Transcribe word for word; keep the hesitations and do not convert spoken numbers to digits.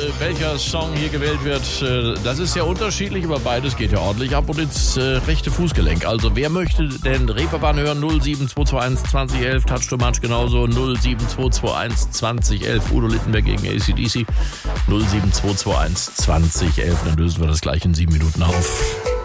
welcher Song hier gewählt wird, das ist ja unterschiedlich, aber beides geht ja ordentlich ab und ins äh, rechte Fußgelenk. Also wer möchte denn Reeperbahn hören? null sieben zwei zwei eins zwanzig elf, Touch to Match genauso, null sieben zwei zwei eins zwanzig elf, Udo Littenberg gegen A C D C, null sieben zwei zwei eins zwanzig elf, dann lösen wir das gleich in sieben Minuten auf.